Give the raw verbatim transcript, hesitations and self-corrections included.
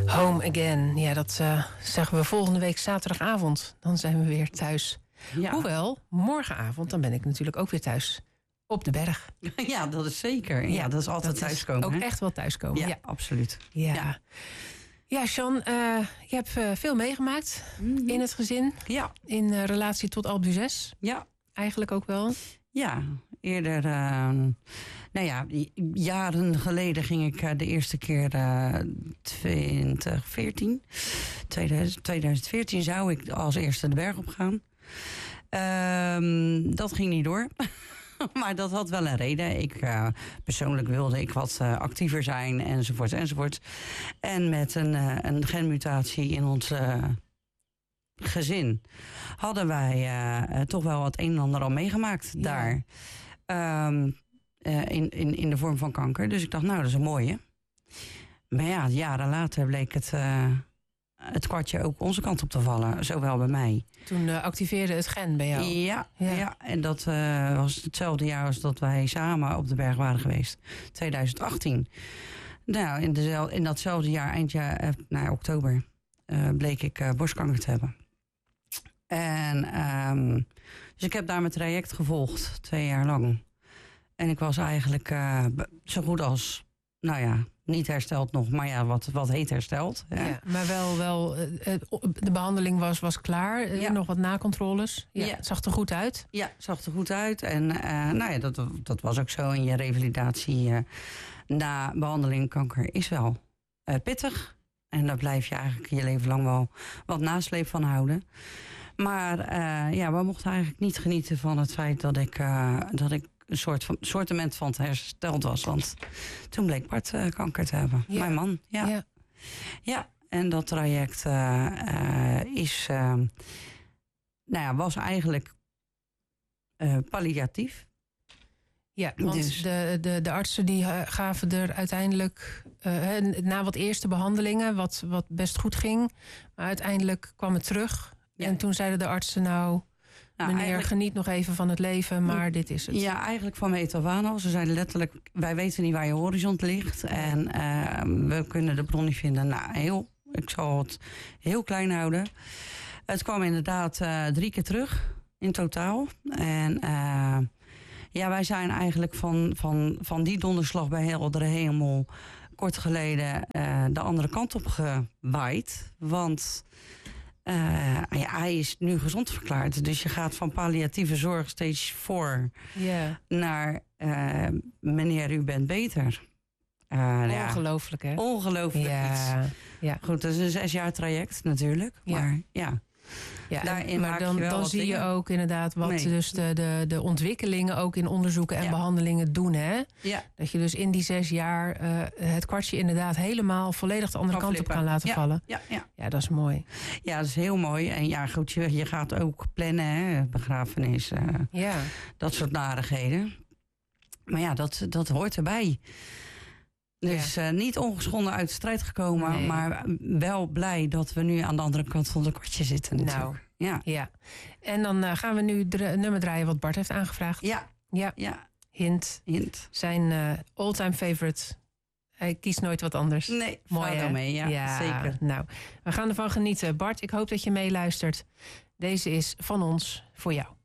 Home Again. Ja, dat uh, zeggen we volgende week zaterdagavond. Dan zijn we weer thuis. Ja. Hoewel, morgenavond, dan ben ik natuurlijk ook weer thuis. Op de berg. Ja, dat is zeker. Ja, ja dat is altijd dat thuiskomen. Is ook hè? echt wel thuiskomen. Ja, ja. absoluut. Ja, ja. ja Sean, uh, je hebt uh, veel meegemaakt mm-hmm. in het gezin. Ja. In uh, relatie tot Alpe d'Huez. Ja. Eigenlijk ook wel. Ja, eerder... Uh, nou ja, jaren geleden ging ik uh, de eerste keer uh, twintig veertien. twintig veertien zou ik als eerste de berg op gaan. Uh, dat ging niet door. Maar dat had wel een reden. Ik uh, persoonlijk wilde ik wat uh, actiever zijn, enzovoort, enzovoort. En met een, uh, een genmutatie in ons uh, gezin hadden wij uh, toch wel het een en ander al meegemaakt ja. daar. Um, uh, in, in, in de vorm van kanker. Dus ik dacht, nou, dat is een mooie. Maar ja, jaren later bleek het... Uh, het kwartje ook onze kant op te vallen, zowel bij mij. Toen uh, activeerde het gen bij jou? Ja, ja. ja. En dat uh, was hetzelfde jaar als dat wij samen op de berg waren geweest. twintig achttien. Nou, in, dezelfde, in datzelfde jaar, eind jaar, uh, nou, oktober, uh, bleek ik uh, borstkanker te hebben. En um, dus ik heb daar mijn traject gevolgd, twee jaar lang. En ik was eigenlijk uh, zo goed als, nou ja... niet hersteld nog, maar ja, wat, wat heet hersteld. Ja. Ja, maar wel, wel, de behandeling was, was klaar. Ja. Nog wat nakontroles. Ja, ja. Het zag er goed uit. Ja, het zag er goed uit. En uh, nou ja, dat, dat was ook zo. En je revalidatie uh, na behandeling kanker is wel uh, pittig. En daar blijf je eigenlijk je leven lang wel wat nasleep van houden. Maar uh, ja, we mochten eigenlijk niet genieten van het feit dat ik... Uh, dat ik een soort van soortement van het hersteld was. Want toen bleek Bart uh, kanker te hebben. Ja. Mijn man, ja. ja. Ja, en dat traject uh, uh, is... Uh, nou ja, was eigenlijk uh, palliatief. Ja, want dus. de, de, de artsen die uh, gaven er uiteindelijk... Uh, na wat eerste behandelingen, wat, wat best goed ging... maar uiteindelijk kwam het terug. Ja. En toen zeiden de artsen nou... Nou, meneer, geniet nog even van het leven, maar dit is het. Ja, eigenlijk van meet af aan al. Ze zeiden letterlijk, wij weten niet waar je horizont ligt. En uh, we kunnen de bron niet vinden. Nou, heel, ik zal het heel klein houden. Het kwam inderdaad uh, drie keer terug in totaal. En uh, ja, wij zijn eigenlijk van, van, van die donderslag bij heldere hemel... kort geleden uh, de andere kant op gewaaid. Want... Uh, ja, hij is nu gezond verklaard. Dus je gaat van palliatieve zorg stage vier yeah. naar... Uh, meneer, u bent beter. Uh, ongelooflijk, ja, hè? Ongelooflijk ja. iets. Ja. Goed, dat is een zes jaar traject natuurlijk. Ja. Maar ja... Ja, Daarin maar dan, dan zie dingen. je ook inderdaad wat nee. dus de, de, de ontwikkelingen ook in onderzoeken en ja. behandelingen doen. Hè? Ja. Dat je dus in die zes jaar uh, het kwartje inderdaad helemaal volledig de andere kan kant flippen. op kan laten ja. vallen. Ja, ja. ja, dat is mooi. Ja, dat is heel mooi. En ja, goed, je, je gaat ook plannen, hè? Begrafenis, uh, ja. dat soort narigheden. Maar ja, dat, dat hoort erbij. Dus ja. uh, niet ongeschonden uit de strijd gekomen, nee. maar wel blij dat we nu aan de andere kant van het kwartje zitten. Natuurlijk. Nou, ja. ja. En dan uh, gaan we nu het nummer draaien wat Bart heeft aangevraagd. Ja. Ja. ja. Hint. Hint. Zijn uh, all-time favorite. Hij kiest nooit wat anders. Nee, mooi hè? mee, ja, ja, zeker. Nou, we gaan ervan genieten. Bart, ik hoop dat je meeluistert. Deze is van ons voor jou.